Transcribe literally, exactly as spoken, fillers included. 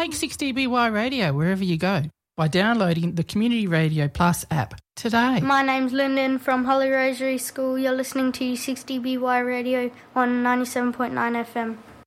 Make sixty B Y Radio wherever you go by downloading the Community Radio Plus app today. My name's Lyndon from Holly Rosary School. You're listening to sixty B Y Radio on ninety-seven point nine F M.